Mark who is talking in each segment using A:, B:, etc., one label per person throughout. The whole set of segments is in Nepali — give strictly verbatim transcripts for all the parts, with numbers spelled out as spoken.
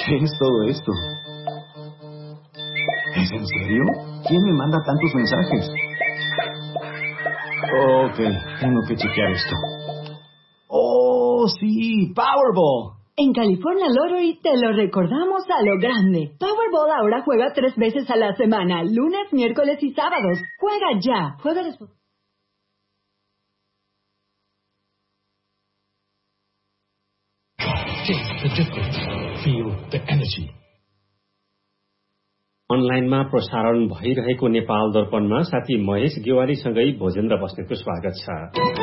A: ¿Qué es todo esto? ¿Es en serio? ¿Quién me manda tantos mensajes? Ok, tengo que chequear esto. ¡Oh, sí! ¡Powerball!
B: En California Lottery te lo recordamos a lo grande. Powerball ahora juega tres veces a la semana, lunes, miércoles y sábados. Juega ya. Juega después.
C: Taste the difference. Feel the energy.
D: अनलाइनमा प्रसारण भइरहेको नेपाल दर्पणमा साथी महेश गेवालीसँगै भोजेन्द्र बस्नेतको स्वागत छ।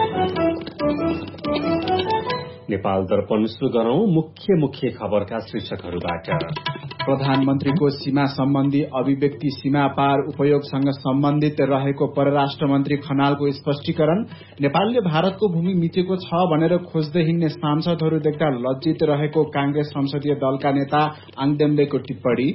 D: नेपाल दर्पण सुरु गरौं मुख्य मुख्य खबरका शीर्षकहरूबाट।
E: प्रधानमन्त्रीको सीमा सम्बन्धी अभिव्यक्ति सीमा पार उपयोगसँग सम्बन्धित रहेको परराष्ट्र मन्त्री खनालको स्पष्टीकरण। नेपालले भारतको भूमि मिचेको छ भनेर खोज्दै हिँड्ने सांसदहरू देख्दा लज्जित रहेको कांग्रेस संसदीय दलका नेता आङदेम्लेको टिप्पणी।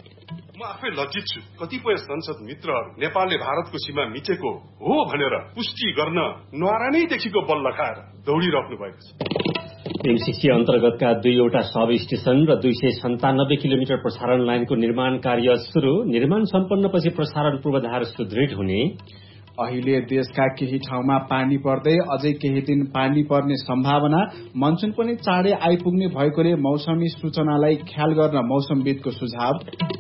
F: म आफै लज्जित छु। कतिपय संसद मित्रहरू नेपालले भारतको सीमा मिचेको हो भनेर पुष्टि गर्न नवारा नै देखिको बल लगाएर दौडिराख्नु भएको छ।
D: एमसीसी अन्तर्गतका दुईवटा सब स्टेशन र दुई सय सन्तानब्बे किलोमिटर प्रसारण लाइनको निर्माण कार्य शुरू। निर्माण सम्पन्नपछि प्रसारण पूर्वाधार सुदृढ हुने।
E: अहिले देशका केही ठाउँमा पानी पर्दै अझै केही दिन पानी पर्ने सम्भावना। मनसुन पनि चाँडै आइपुग्ने भएकोले मौसमी सूचनालाई ख्याल गर्न मौसमविदको सुझाव।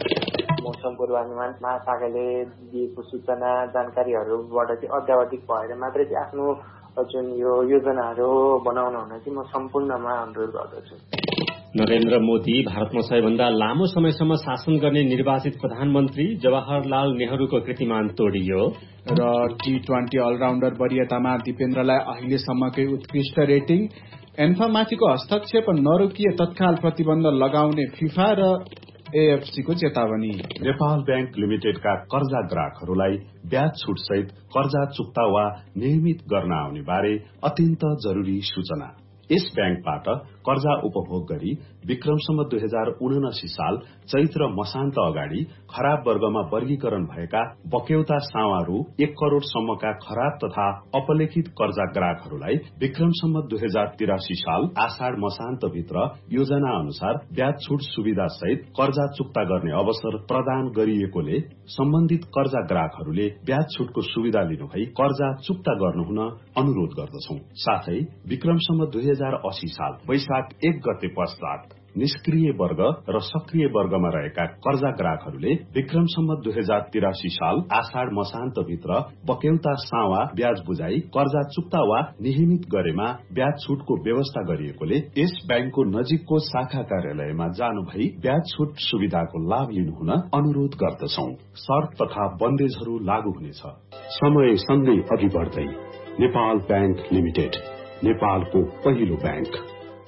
G: मौसम पूर्वानुमान महाशाखाले दिएको सूचना जानकारीहरूबाट चाहिँ अध्यावधिक भएर मात्रै चाहिँ आफ्नो जुन यो योजनाहरू बनाउन हुन चाहिँ म सम्पूर्णमा अनुरोध गर्दछु।
D: नरेन्द्र मोदी भारतमा सबैभन्दा लामो समयसम्म शासन गर्ने निर्वाचित प्रधानमन्त्री। जवाहरलाल नेहरूको कीर्तिमान तोडियो।
E: र टी ट्वेन्टी अलराउन्डर वरियतामा दिपेन्द्रलाई अहिलेसम्मकै उत्कृष्ट रेटिङ। एन्फामाथिको हस्तक्षेप नरोकिए तत्काल प्रतिबन्ध लगाउने फिफा र एएफसी को चेतावनी।
H: नेपाल बैंक लिमिटेडका कर्जा ग्राहकहरूलाई ब्याज छुट सहित कर्जा चुक्ता वा नियमित गर्न आउने बारे अत्यन्त जरूरी सूचना। यस बैंकबाट कर्जा उपभोग गरी विक्रमसम्म दुई हजार उनासी साल चैत्र मसान्त अगाडि खराब वर्गमा वर्गीकरण भएका बक्यौता सावारू एक करोड़ सम्मका खराब तथा अपलेखित कर्जा ग्राहकहरूलाई विक्रमसम्म दुई हजार तिरासी साल आषाढ़ मसान्त भित्र योजना अनुसार ब्याज छुट सुविधा सहित कर्जा चुक्ता गर्ने अवसर प्रदान गरिएकोले सम्बन्धित कर्जा ग्राहकहरूले ब्याज छुटको सुविधा लिनुभई कर्जा चुक्ता गर्नुहुन अनुरोध गर्दछौं। साथै विक्रमसम्म दुई हजार अस्सी साल वैशाख एक गते पश्चात निष्क्रिय वर्ग र सक्रिय वर्गमा रहेका कर्जा ग्राहकहरूले विक्रमसम्म दुई हजार तिरासी साल आषाढ़ मसान्त भित्र बक्यौता सावा ब्याज बुझाई कर्जा चुक्ता वा नियमित गरेमा ब्याज छुटको व्यवस्था गरिएकोले यस बैंकको नजिकको शाखा कार्यालयमा जानु भई ब्याज छुट सुविधाको लाभ लिनुहुन अनुरोध गर्दछौं। शर्त तथा बन्देजहरू लागू हुनेछ। समय सँगै अघि बढ्दै नेपाल बैंक लिमिटेड, नेपालको पहिलो बैंक।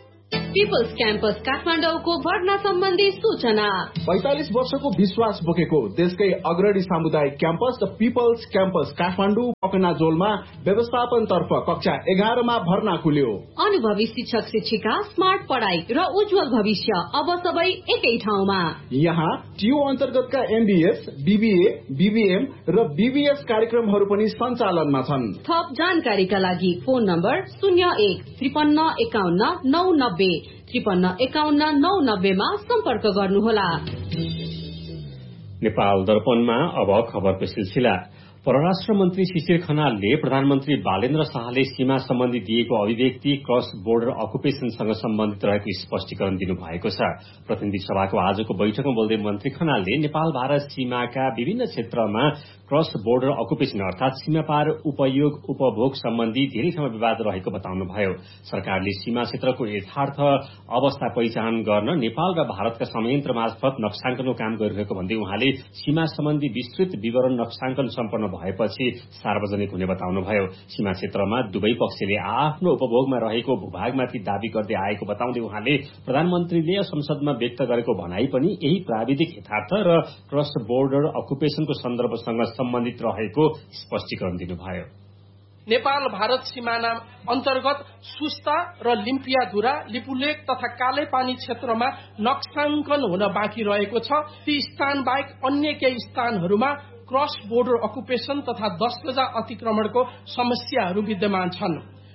I: पीपल्स क्याम्पस काठमाडौँको भर्ना सम्बन्धी सूचना।
E: पैंतालीस वर्षको विश्वास बोकेको देशकै अग्रणी सामुदायिक campus the peoples campus Kathmandu पकनाजोलमा व्यवस्थापन तर्फ कक्षा एघारमा भर्ना खुल्यो।
I: अनुभवी शिक्षक शिक्षिका, स्मार्ट पढ़ाई र उज्जवल भविष्य अब सबै एकै ठाउँमा। यहाँ
E: टियू अन्तर्गतका एमबीएस, बीबीए, बीबीएम र बीबीएस कार्यक्रमहरू पनि सञ्चालनमा छन्।
I: थप जानकारीका लागि फोन नम्बर शून्य एक त्रिपन्न एकाउन्न नौ नब्बे त्रिपन्न एकाउन्न नौ नब्बेमा सम्पर्क गर्नुहोला।
D: नेपाल दर्पणमा अब खबरको सिलसिला। परराष्ट्र मन्त्री शिशिर खनालले प्रधानमन्त्री बालेन्द्र शाहले सीमा सम्बन्धी दिएको अभिव्यक्ति क्रस बोर्डर अकुपेशनसँग सम्बन्धित रहेको स्पष्टीकरण दिनुभएको छ। प्रतिनिधि सभाको आजको बैठकमा बोल्दै मन्त्री खनालले नेपाल भारत सीमाका विभिन्न क्षेत्रमा क्रस बोर्डर अकुपेशन अर्थात सीमा पार उपयोग उपभोग सम्बन्धी धेरै ठाउँमा विवाद रहेको बताउनुभयो। सरकारले सीमा क्षेत्रको यथार्थ अवस्था पहिचान गर्न नेपाल र भारतका संयन्त्र मार्फत नक्साङ्कनको काम गरिरहेको भन्दै उहाँले सीमा सम्बन्धी विस्तृत विवरण नक्साङ्कन सम्पन्न भएपछि सार्वजनिक हुने बताउनुभयो। सीमा क्षेत्रमा दुवै पक्षले आफ्नो उपभोगमा रहेको भूभागमाथि दावी गर्दै आएको बताउँदै उहाँले प्रधानमन्त्रीले संसदमा व्यक्त गरेको भनाई पनि यही प्राविधिक यथार्थ र क्रस बोर्डर अकुपेशनको सन्दर्भसँग सम्बन्धित रहेको स्पष्टीकरण दिनुभयो।
J: नेपाल भारत सिमाना अन्तर्गत सुस्ता र लिम्पियाधुरा, लिपुलेक तथा कालेपानी क्षेत्रमा नक्साङ्कन हुन बाँकी रहेको छ। ती स्थान बाहेक अन्य केही स्थानहरूमा क्रस बोर्डर अकुपेशन तथा दस गजा अतिक्रमणको समस्याहरू विद्यमान छन्।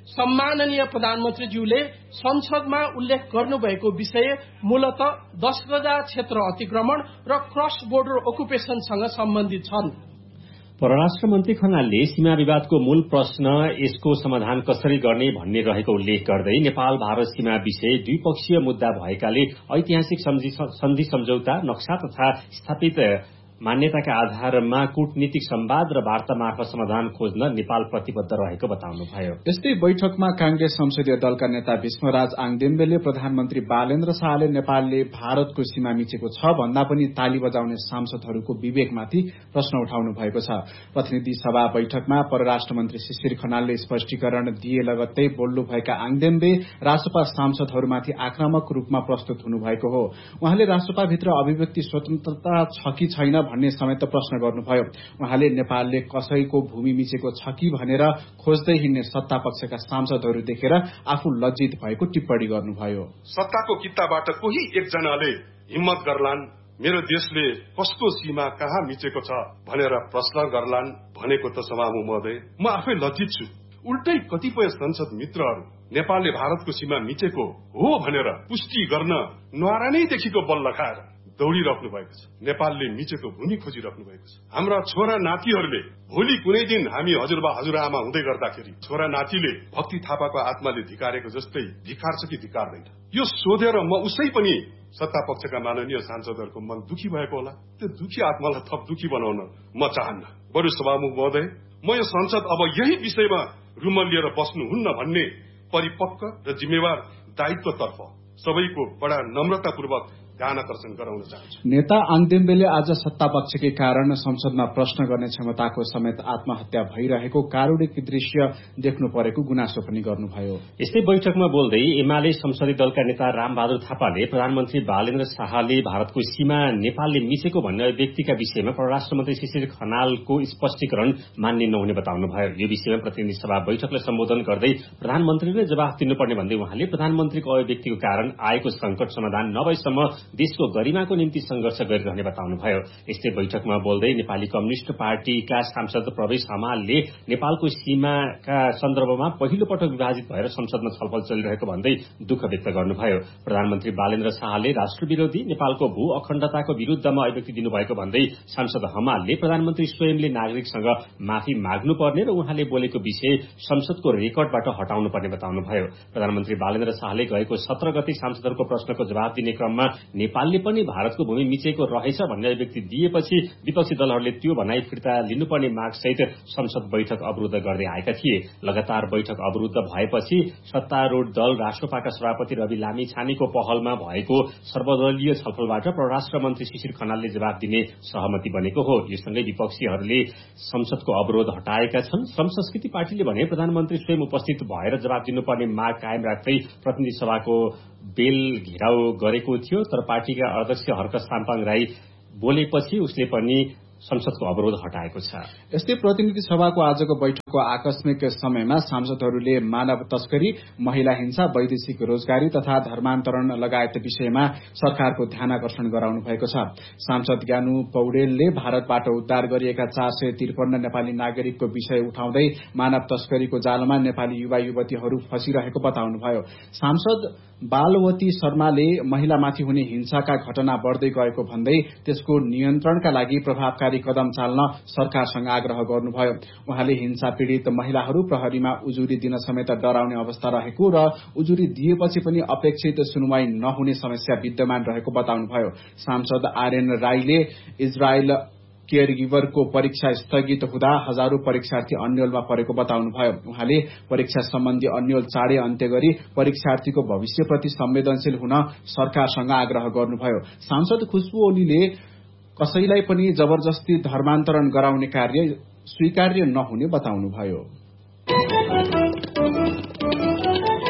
J: सम्माननीय प्रधानमन्त्रीज्यूले संसदमा उल्लेख गर्नुभएको विषय मूलत दस गजा क्षेत्र अतिक्रमण र क्रस बोर्डर ओकुपेशनसँग सम्बन्धित छन्।
D: परराष्ट्र मन्त्री खनालले सीमा विवादको मूल प्रश्न यसको समाधान कसरी गर्ने भन्ने रहेको उल्लेख गर्दै नेपाल भारत सीमा विषय द्विपक्षीय मुद्दा भएकाले ऐतिहासिक सन्धि सम्झौता नक्सा तथा स्थापित मान्यताका आधारमा कूटनीतिक संवाद र वार्ता मार्फत समाधान खोज्न नेपाल प्रतिबद्ध रहेको बताउनुभयो।
E: यस्तै बैठकमा कांग्रेस संसदीय दलका नेता भीष्मराज आङदेम्बेले प्रधानमन्त्री बालेन्द्र शाहले नेपालले भारतको सीमा मिचेको छ भन्दा पनि ताली बजाउने सांसदहरूको विवेकमाथि प्रश्न उठाउनु भएको छ। प्रतिनिधि सभा बैठकमा परराष्ट्र मन्त्री शिशिर खनालले स्पष्टीकरण दिए लगत्तै बोल्नुभएका आङदेम्बे रासोपा सांसदहरूमाथि आक्रामक रूपमा प्रस्तुत हुनुभएको हो। उहाँले रासोपाभित्र अभिव्यक्ति स्वतन्त्रता छ कि छैन भन्ने समेत प्रश्न गर्नुभयो। उहाँले नेपालले कसैको भूमि मिचेको छ कि भनेर खोज्दै हिँड्ने सत्ता पक्षका सांसदहरू देखेर आफू लज्जित भएको टिप्पणी गर्नुभयो।
F: सत्ताको कित्ताबाट कोही एकजनाले हिम्मत गर्लान् मेरो देशले कसको सीमा कहाँ मिचेको छ भनेर प्रश्न गर्लान् भनेको त सभामुख महोदय म आफै लज्जित छु। उल्टै कतिपय संसद मित्रहरू नेपालले भारतको सीमा मिचेको हो भनेर पुष्टि गर्न न्वारा नै देखिको बल लखाएर दौडिराख्नु भएको छ। नेपालले मिचेको भूमि खोजिराख्नु भएको छ। हाम्रा छोरा नातिहरूले भोलि कुनै दिन हामी हजुरबा हजुरआमा हुँदै गर्दाखेरि छोरा नातिले भक्ति थापाको आत्माले धिकारेको जस्तै धिकार छ कि धिकारदैन यो सोधेर म उसै पनि सत्ता पक्षका माननीय सांसदहरूको मन दुखी भएको होला। त्यो दुखी आत्मालाई थप दुखी बनाउन म चाहन्न। बरु सभामुख महोदय म यो संसद अब यही विषयमा रुमल लिएर बस्नुहुन्न भन्ने परिपक्व र जिम्मेवार दायित्वतर्फ सबैको बडा नम्रतापूर्वक ध्यान आकर्षण गराउन चाहन्छु।
E: नेता आङदेम्बेले आज सत्ता पक्षकै कारण संसदमा प्रश्न गर्ने क्षमताको समेत आत्महत्या भइरहेको कारुणिक दृश्य देख्नु परेको गुनासो पनि गर्नुभयो।
D: यस्तै बैठकमा बोल्दै एमाले संसदीय दलका नेता रामबहादुर थापाले प्रधानमन्त्री बालेन्द्र शाहले भारतको सीमा नेपालले मिचेको भन्ने व्यक्तिका विषयमा परराष्ट्र मन्त्री शिशिर खनालको स्पष्टीकरण मान्य नहुने बताउनुभयो। यो विषयमा प्रतिनिधि सभा बैठकलाई सम्बोधन गर्दै प्रधानमन्त्रीले जवाफ दिनुपर्ने भन्दै उहाँले प्रधानमन्त्रीको अभिव्यक्तिको कारण आएको संकट समाधान नभएसम्म देशको गरिमाको निम्ति संघर्ष गरिरहने बताउनुभयो। यस्तै बैठकमा बोल्दै नेपाली कम्युनिष्ट पार्टीका सांसद प्रवेश हमालले नेपालको सीमाका सन्दर्भमा पहिलो पटक विभाजित भएर संसदमा छलफल चलिरहेको भन्दै दुःख व्यक्त गर्नुभयो। प्रधानमन्त्री बालेन्द्र शाहले राष्ट्र विरोधी नेपालको भू अखण्डताको विरूद्धमा अभिव्यक्ति दिनुभएको भन्दै सांसद हमालले प्रधानमन्त्री स्वयंले नागरिकसँग माफी माग्नुपर्ने र उहाँले बोलेको विषय संसदको रेकर्डबाट हटाउनु पर्ने बताउनुभयो। प्रधानमन्त्री बालेन्द्र शाहले गएको सत्र गते सांसदहरूको प्रश्नको जवाब दिने क्रममा नेपालले पनि भारतको भूमि मिचेको रहेछ भन्ने अभिव्यक्ति दिएपछि विपक्षी दलहरूले त्यो भनाई फिर्ता लिनुपर्ने मागसहित संसद बैठक अवरुद्ध गर्दै आएका थिए। लगातार बैठक अवरुद्ध भएपछि सत्तारूढ़ दल राष्ट्रपाका सभापति रवि लामिछानेको पहलमा भएको सर्वदलीय छलफलबाट परराष्ट्र मन्त्री शिशिर खनालले जवाब दिने सहमति बनेको हो। यससँगै विपक्षीहरूले संसदको अवरोध हटाएका छन्। श्रम संस्कृति पार्टीले भने प्रधानमन्त्री स्वयं उपस्थित भएर जवाब दिनुपर्ने माग कायम राख्दै प्रतिनिधि सभाको बेल घेराउ गरेको थियो। तर पार्टीका अध्यक्ष हर्क साम्पाङ राई बोलेपछि उसले पनि संसदको अवरोध हटाएको छ।
E: यस्तै प्रतिनिधि सभाको आजको बैठकको आकस्मिक समयमा सांसदहरूले मानव तस्करी, महिला हिंसा, वैदेशिक रोजगारी तथा धर्मान्तरण लगायत विषयमा सरकारको ध्यान आकर्षण गराउनु भएको छ। सांसद ज्ञानु पौडेलले भारतबाट उद्धार गरिएका चार सय त्रिपन्न नेपाली नागरिकको विषय उठाउँदै मानव तस्करीको जालमा नेपाली युवा युवतीहरू फँसिरहेको बताउनुभयो। सांसद बालवती शर्माले महिलामाथि हुने हिंसाका घटना बढ़दै गएको भन्दै त्यसको नियन्त्रणका लागि प्रभावकारी कदम चाल्न सरकारसँग आग्रह गर्नुभयो। उहाँले हिंसा पीड़ित महिलाहरू प्रहरीमा उजुरी दिन समेत डराउने अवस्था रहेको र उजुरी दिएपछि पनि अपेक्षित सुनवाई नहुने समस्या विद्यमान रहेको बताउनुभयो। सांसद आरएन राईले इजरायल केयर गिभरको परीक्षा स्थगित हुँदा हजारौं परीक्षार्थी अन्यलमा परेको बताउनुभयो। उहाँले परीक्षा सम्बन्धी अन्यल चाँडै अन्त्य गरी परीक्षार्थीको भविष्यप्रति संवेदनशील हुन सरकारसँग आग्रह गर्नुभयो। सांसद खुशबु ओलीले कसैलाई पनि जबरजस्ती धर्मान्तरण गराउने कार्य स्वीकार्य नहुने बताउनुभयो।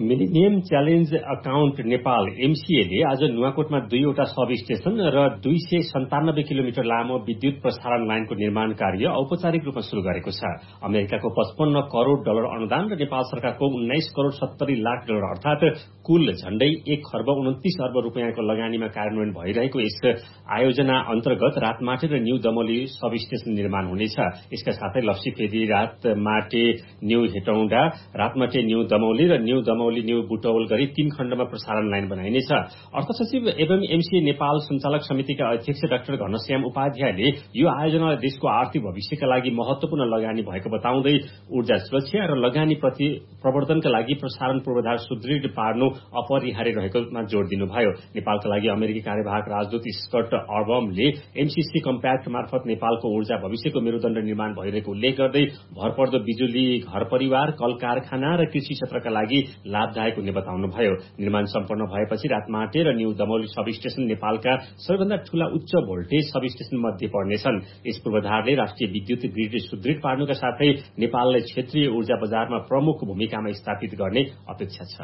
D: मिलेनियम च्यालेन्ज अकाउन्ट नेपाल एमसीएले आज नुवाकोटमा दुईवटा सब स्टेशन र दुई सय सन्तानब्बे किलोमिटर लामो विद्युत प्रसारण लाइनको निर्माण कार्य औपचारिक रूपमा शुरू गरेको छ। अमेरिकाको पचपन्न करोड़ डलर अनुदान र नेपाल सरकारको उन्नाइस करोड़ सत्तरी लाख डलर अर्थात कुल झण्डै एक खर्ब उन्तिस अर्ब रूपियाँको लगानीमा कार्यान्वयन भइरहेको यस आयोजना अन्तर्गत रातमाटे र न्यू दमौली सब स्टेशन निर्माण हुनेछ। यसका साथै लप्सीफेदी, रातमाटे, न्यू हेटौँडा, रातमाटे न्यू दमौली र न्यू दमौली न्यू बुटौल गरी तीन खण्डमा प्रसारण लाइन बनाइनेछ। अर्थ सचिव एवं एमसीए नेपाल सञ्चालक समितिका अध्यक्ष डाक्टर घनश्याम उपाध्यायले यो आयोजनालाई देशको आर्थिक भविष्यका लागि महत्वपूर्ण लगानी भएको बताउँदै ऊर्जा सुरक्षा र लगानी प्रति प्रवर्धनका लागि प्रसारण पूर्वाधार सुदृढ पार्नु अपरिहार्य रहेकोमा जोड़ दिनुभयो। नेपालका लागि अमेरिकी कार्यवाहक राजदूत स्कट अर्बमले एमसीसी कम्प्याक्ट मार्फत नेपालको ऊर्जा भविष्यको मेरुदण्ड निर्माण भइरहेको उल्लेख गर्दै भरपर्दो बिजुली घर परिवार, कल कारखाना र कृषि क्षेत्रका लागि लाभदायक हुने बताउनुभयो। निर्माण सम्पन्न भएपछि रातमाटे र न्यू दमौली सब स्टेशन नेपालका सबैभन्दा ठूला उच्च भोल्टेज सब स्टेशन मध्ये पर्नेछन्। यस पूर्वाधारले राष्ट्रिय विद्युत ग्रिड सुदृढ पार्नुका साथै नेपाललाई क्षेत्रीय ऊर्जा बजारमा प्रमुख भूमिकामा स्थापित गर्ने अपेक्षा छ।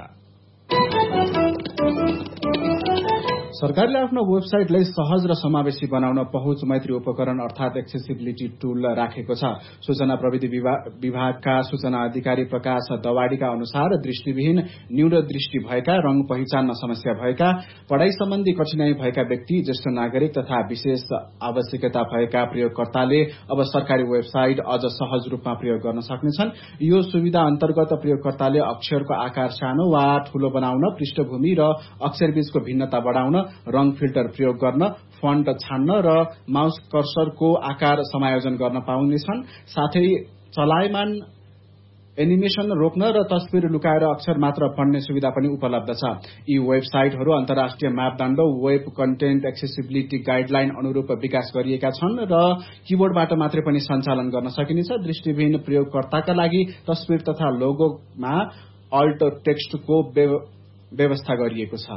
E: सरकारले आफ्नो वेबसाइटलाई सहज र समावेशी बनाउन पहुँच मैत्री उपकरण अर्थात एक्सेसिबिलिटी टूल राखेको छ। सूचना प्रविधि विभागका सूचना अधिकारी प्रकाश दवाडीका अनुसार दृष्टिविहीन, न्यून दृष्टि भएका, रंग पहिचानमा समस्या भएका, पढ़ाई सम्बन्धी कठिनाई भएका व्यक्ति, ज्येष्ठ नागरिक तथा विशेष आवश्यकता भएका प्रयोगकर्ताले अब सरकारी वेबसाइट अझ सहज रूपमा प्रयोग गर्न सक्नेछन्। यो सुविधा अन्तर्गत प्रयोगकर्ताले अक्षरको आकार सानो वा ठूलो बनाउन, पृष्ठभूमि र अक्षरबीचको भिन्नता बढ़ाउन, रंग फिल्टर प्रयोग गर्न, फन्ट छान्न र माउस कर्सरको आकार समायोजन गर्न पाउनेछन्। साथै चलायमान एनिमेशन रोक्न र तस्बिर लुकाएर अक्षर मात्र पढ्ने सुविधा पनि उपलब्ध छ। यी वेबसाइटहरू अन्तर्राष्ट्रिय मापदण्ड वेब कन्टेन्ट एक्सेसिबिलिटी गाइडलाइन अनुरूप विकास गरिएका छन् र कीबोर्डबाट मात्रै पनि सञ्चालन गर्न सकिनेछ। दृष्टिविहीन प्रयोगकर्ताका लागि तस्बिर तथा लोगोमा अल्ट टेक्स्टको व्यवस्था गरिएको छ।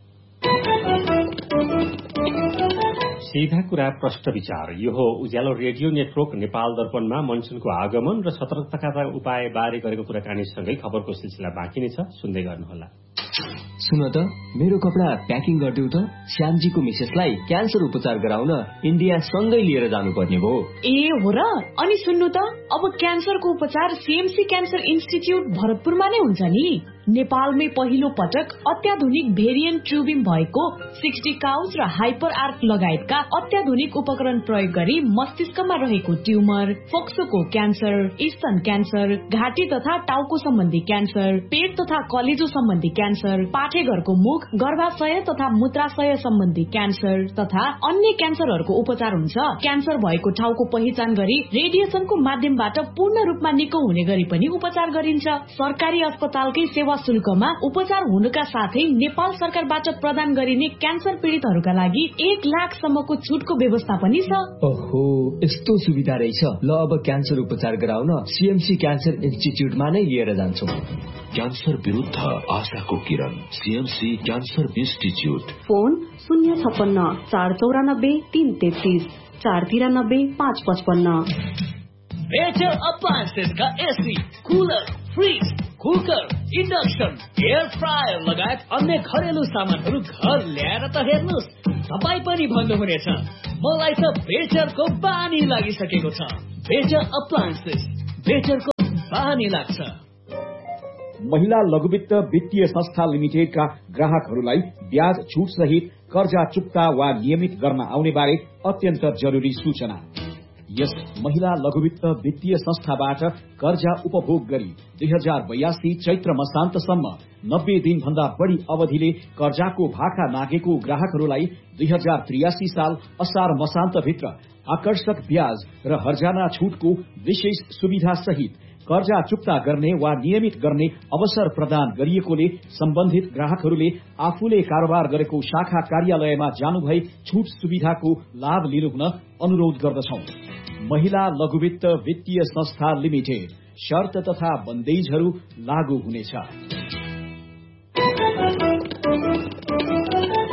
D: सीधा कुरा प्रश्न विचार। यो हो उज्यालो रेडियो नेटवर्क नेपाल दर्पणमा मनसुनको आगमन र सतर्कताका उपाय बारे गरेको कुराकानीसँगै खबरको सिलसिला बाँकी नै छ, सुन्दै गर्नुहोला।
K: सुन त, मेरो कपडा प्याकिङ गरिदेऊ त। श्यामजीको मिसेसलाई क्यान्सर उपचार गराउन इन्डिया सँगै लिएर जानुपर्ने भयो।
L: ए हो र? अनि सुन्नु त, अब क्यान्सरको उपचार सीएमसी क्यान्सर इन्स्टिच्युट भरतपुरमा नै हुन्छ नि। नेपालमै पहिलो पटक अत्याधुनिक भेरिएन्ट ट्युबिङ भएको सिक्सटी काउज र हाइपर आर्क लगायतका अत्याधुनिक उपकरण प्रयोग गरी मस्तिष्कमा रहेको ट्युमर, फोक्सोको क्यान्सर, स्तन क्यान्सर, घाँटी तथा टाउको सम्बन्धी क्यान्सर, पेट तथा कलेजो सम्बन्धी क्यान्सर, पाठेघरको मुख, गर्भाशय तथा मूत्राशय सम्बन्धी क्यान्सर तथा अन्य क्यान्सरहरूको उपचार हुन्छ। क्यान्सर भएको ठाउँको पहिचान गरी रेडिएसनको माध्यमबाट पूर्ण रूपमा निको हुने गरी पनि उपचार गरिन्छ। सरकारी अस्पतालकै सेवा शुल्कमा उपचार हुनुका साथै नेपाल सरकारबाट प्रदान गरिने क्यान्सर पीड़ितहरूका लागि एक लाख सम्मको छुटको व्यवस्था पनि छ।
K: ओहो, यस्तो सुविधा रहेछ। ल, अब क्यान्सर उपचार गराउन सीएमसी क्यान्सर इन्स्टिच्युटमा नै लिएर जान्छौँ।
M: क्यान्सर विरुद्ध आशाको किरण, सीएमसी क्यान्सर इन्स्टिच्युट।
N: फोन शून्य छप्पन्न चार चौरानब्बे तीन तेत्तीस चार तिरानब्बे पाँच पचपन्न।
O: Better अप्लायन्सेसका AC, cooler, fridge, cooker, induction, air fryer लगायत अन्य घरेलु सामानहरू घर ल्याएर त हेर्नुहोस्, तपाईँ पनि भन्नुहुनेछ मलाई त बेटरको बानी लागिसकेको छ। बेटर अप्लायन्सेस, बेटरको बानी लाग्छ।
P: महिला लघुवित्त वित्तीय संस्था लिमिटेडका ग्राहकहरूलाई ब्याज छुट सहित कर्जा चुक्ता वा नियमित गर्न आउने बारे अत्यन्त जरुरी सूचना। यस महिला लघुवित्त वित्तीय संस्थाबाट कर्जा उपभोग गरी दुई हजार बयासी चैत्र मसान्तसम्म नब्बे दिन भन्दा बढ़ी अवधिले कर्जाको भाका नागेको ग्राहकहरूलाई दुई हजार त्रियासी साल असार मसान्तभित्र आकर्षक ब्याज र हर्जाना छुटको विशेष सुविधा सहित कर्जा चुक्ता गर्ने वा नियमित गर्ने अवसर प्रदान गरिएकोले सम्बन्धित ग्राहकहरूले आफूले कारोबार गरेको शाखा कार्यालयमा जानुभई छुट सुविधाको लाभ लिनुहुन अनुरोध गर्दछौं। महिला लघुवित्त वित्तीय संस्था लिमिटेड, शर्त तथा बन्देजहरू लागू हुनेछ।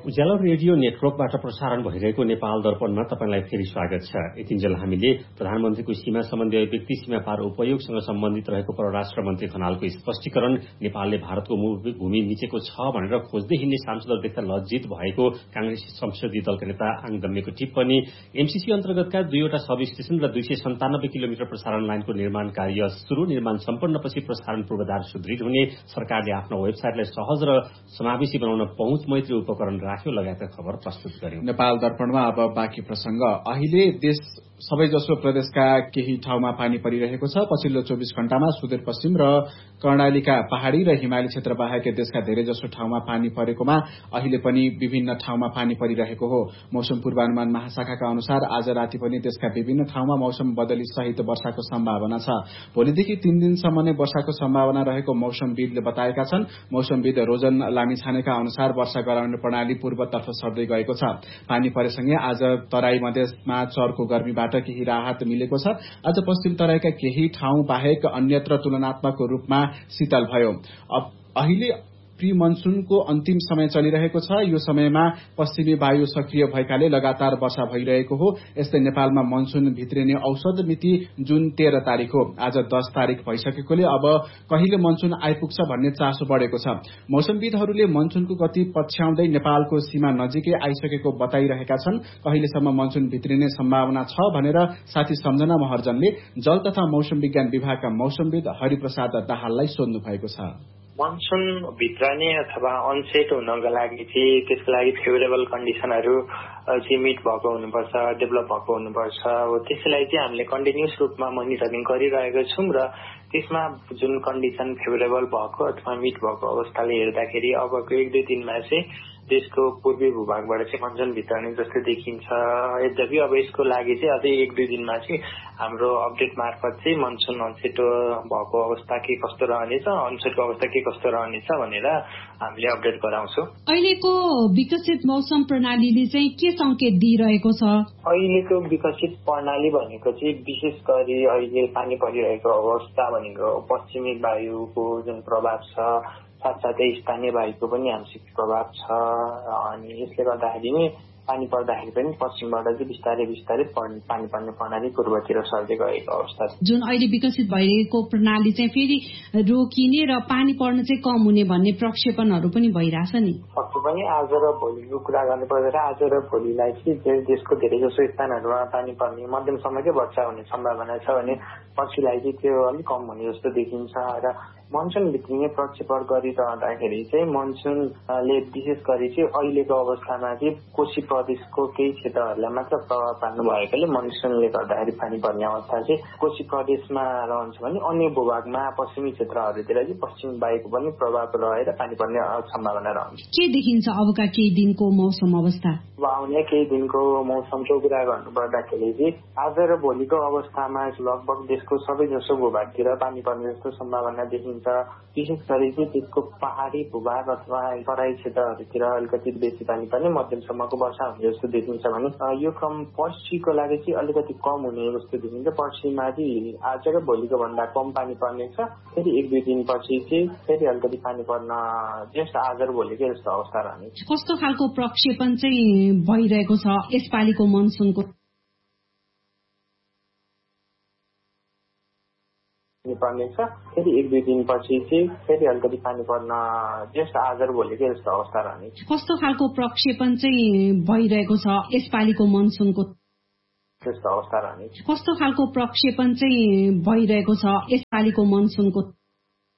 D: उज्यालो रेडियो नेटवर्कबाट प्रसारण भइरहेको नेपाल दर्पणमा तपाईँलाई फेरि स्वागत छ। यतिन्जेल हामीले प्रधानमन्त्रीको सीमा सम्बन्धी अभिव्यक्ति सीमा पार उपयोगसँग सम्बन्धित रहेको परराष्ट्र मन्त्री खनालको स्पष्टीकरण, नेपालले भारतको भूमि मिचेको छ भनेर खोज्दै हिँड्ने सांसदहरू देख्दा लज्जित भएको कांग्रेस संसदीय दलका नेता आङदम्मेको टिप्पणी, एमसीसी अन्तर्गतका दुईवटा सब स्टेशन र दुई सय सन्तानब्बे किलोमिटर प्रसारण लाइनको निर्माण कार्य शुरू, निर्माण सम्पन्नपछि प्रसारण पूर्वाधार सुदृढ हुने, सरकारले आफ्नो वेबसाइटलाई सहज र समावेशी बनाउन पहुँच मैत्री उपकरण राख्यो लगायतका खबर प्रस्तुत गर्यो।
E: नेपाल दर्पणमा अब बाँकी प्रसंग। अहिले देश सबैजसो प्रदेशका केही ठाउँमा पानी परिरहेको छ। पछिल्लो चौबिस घण्टामा सुदूरपश्चिम र कर्णालीका पहाड़ी र हिमाली क्षेत्र बाहेक देशका धेरैजसो ठाउँमा पानी परेकोमा अहिले पनि विभिन्न ठाउँमा पानी परिरहेको हो। मौसम पूर्वानुमान महाशाखाका अनुसार आज राति पनि देशका विभिन्न ठाउँमा मौसम बदली सहित वर्षाको सम्भावना छ। भोलिदेखि तीन दिनसम्म नै वर्षाको सम्भावना रहेको मौसमविदले बताएका छन्। मौसमविद रोजन लामिछानेका अनुसार वर्षा गराउने प्रणाली पूर्वतर्फ सर्दै गएको छ। पानी परेसँगै आज तराई मधेसमा चर्को गर्मीबाट केही राहत मिलेको छ। आज पश्चिम तराईका केही ठाउँ बाहेक अन्यत्र तुलनात्मक रूपमा शीतल भयो। अब अहिले प्री मनसूनको अन्तिम समय चलिरहेको छ। यो समयमा पश्चिमी वायु सक्रिय भएकाले लगातार वर्षा भइरहेको हो। यस्तै नेपालमा मनसून भित्रिने औसत मिति जुन तेह्र तारिक हो। आज दस तारिक भइसकेकोले अब कहिले मनसून आइपुग्छ भन्ने चासो बढ़ेको छ। मौसमविदहरूले मनसूनको गति पछ्याउँदै नेपालको सीमा नजिकै आइसकेको बताइरहेका छन्। कहिलेसम्म मनसून भित्रिने सम्भावना छ भनेर साथी सम्झना महर्जनले जल तथा मौसम विज्ञान विभागका मौसमविद हरिप्रसाद दाहाललाई सोध्नु भएको छ।
G: मनसून भित्रने अथवा अनसेट हुनको लागि चाहिँ त्यसको लागि फेभरेबल कन्डिसनहरू चाहिँ मिट भएको हुनुपर्छ, डेभलप भएको हुनुपर्छ। हो त्यसलाई चाहिँ हामीले कन्टिन्युस रूपमा मोनिटरिङ गरिरहेको छौँ र त्यसमा जुन कन्डिसन फेभरेबल भएको अथवा मिट भएको अवस्थाले हेर्दाखेरि अबको एक दुई दिनमा चाहिँ देशको पूर्वी भूभागबाट चाहिँ मनसून भित्रने जस्तो देखिन्छ। यद्यपि अब यसको लागि चाहिँ अझै एक दुई दिनमा चाहिँ हाम्रो अपडेट मार्फत चाहिँ मनसून अनसेट भएको अवस्था के कस्तो रहनेछ, अनसेटको अवस्था के कस्तो रहनेछ भनेर हामीले अपडेट गराउँछौँ।
I: अहिलेको विकसित मौसम प्रणालीले चाहिँ के संकेत दिइरहेको छ?
G: अहिलेको विकसित प्रणाली भनेको चाहिँ विशेष गरी अहिले पानी परिरहेको अवस्था भनेको पश्चिमी वायुको जुन प्रभाव छ, साथसाथै स्थानीय वायुको पनि आंशिक प्रभाव छ। अनि यसले गर्दाखेरि नै पानी पर्दाखेरि पनि पश्चिमबाट चाहिँ बिस्तारै बिस्तारै पानी पर्ने प्रणाली पूर्वतिर सर्दै गएको अवस्था छ।
I: जुन अहिले विकसित भइरहेको प्रणाली चाहिँ फेरि रोकिने र पानी पर्न चाहिँ कम हुने भन्ने प्रक्षेपणहरू पनि भइरहेछ नि।
G: पक्कै पनि आज र भोलिको कुरा गर्नु पर्दा आज र भोलिलाई चाहिँ देशको धेरैजसो स्थानहरूमा पानी पर्ने मध्यमसम्मकै वर्षा हुने सम्भावना छ भने पछिलाई चाहिँ त्यो अलिक कम हुने जस्तो देखिन्छ। र मनसून भित्रिने प्रक्षेपण गरिरहँदाखेरि चाहिँ मनसूनले विशेष गरी चाहिँ अहिलेको अवस्थामा चाहिँ कोशी प्रदेशको केही क्षेत्रहरूलाई मात्र प्रभाव पार्नु भएकोले मनसूनले गर्दाखेरि पानी पर्ने अवस्था चाहिँ कोशी प्रदेशमा रहन्छ भने अन्य भूभागमा पश्चिमी क्षेत्रहरूतिर चाहिँ पश्चिम वायुको पनि प्रभाव रहेर पानी पर्ने सम्भावना रहन्छ।
I: के देखिन्छ अबका केही दिनको मौसम अवस्था?
G: अब आउने केही दिनको मौसमको कुरा गर्नु पर्दाखेरि चाहिँ आज र भोलिको अवस्थामा लगभग देशको सबैजसो भूभागतिर पानी पर्ने जस्तो सम्भावना देखिन्छ। विशेष गरी चाहिँ त्यसको पहाड़ी भूभाग अथवा तराई क्षेत्रहरूतिर अलिकति बेसी पानी पर्ने मध्यमसम्मको वर्षा हुने जस्तो देखिन्छ भने यो क्रम पर्सिको लागि चाहिँ अलिकति कम हुने जस्तो देखिन्छ। पर्सिमा चाहिँ आज र भोलिको भन्दा कम पानी पर्ने छ। फेरि एक दुई दिनपछि चाहिँ फेरि अलिकति पानी पर्न जस्ट आज र भोलिकै जस्तो अवस्था रहने।
I: कस्तो खालको प्रक्षेपण चाहिँ भइरहेको छ यसपालिको मनसूनको?
G: पर्ने छ। फेरि एक दुई दिनपछि चाहिँ फेरि अलिकति पानी पर्न जस्ट आज र भोलिकै जस्तो अवस्था रहने।
I: कस्तो खालको प्रक्षेपण चाहिँ भइरहेको छ यसपालिको मनसूनको?
G: जस्तो अवस्था रहने।
I: कस्तो खालको प्रक्षेपण चाहिँ भइरहेको छ यसपालिको मनसूनको?